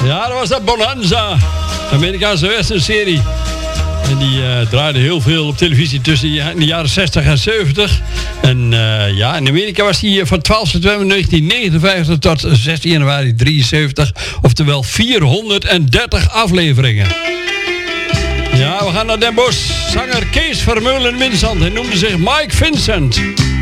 Ja, dat was dat Bonanza. De Amerikaanse westernserie. En die draaide heel veel op televisie tussen de jaren 60 en 70. En ja, in Amerika was die van 12 september 1959 tot 16 januari 73. Oftewel 430 afleveringen. Ja, we gaan naar Den Bosch. Zanger Kees Vermeulen-Winsand. Hij noemde zich Mike Vincent.